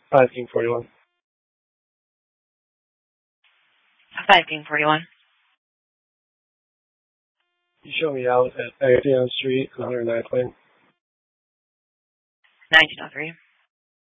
5 King 41. 5 King 41. You show me out at Agathon Street, 109th Lane. 1903.